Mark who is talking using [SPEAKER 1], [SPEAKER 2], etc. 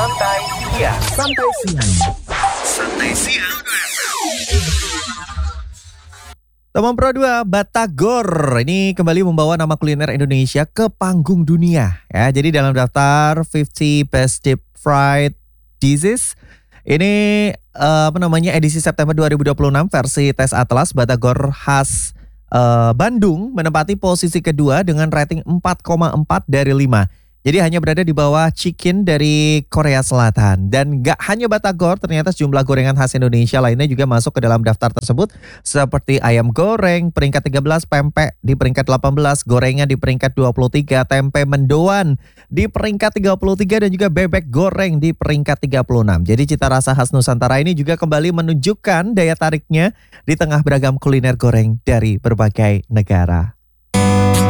[SPEAKER 1] Santai siang. Teman Pro 2, Batagor ini kembali membawa nama kuliner Indonesia ke panggung dunia. Ya, jadi dalam daftar 50 Best Deep Fried Dishes ini edisi September 2026 versi tes Atlas, Batagor khas Bandung menempati posisi kedua dengan rating 4,4 dari 5. Jadi hanya berada di bawah chicken dari Korea Selatan. Dan gak hanya Batagor, ternyata sejumlah gorengan khas Indonesia lainnya juga masuk ke dalam daftar tersebut. Seperti ayam goreng, peringkat 13, pempek di peringkat 18, gorengan di peringkat 23, tempe mendoan di peringkat 33, dan juga bebek goreng di peringkat 36. Jadi cita rasa khas Nusantara ini juga kembali menunjukkan daya tariknya di tengah beragam kuliner goreng dari berbagai negara.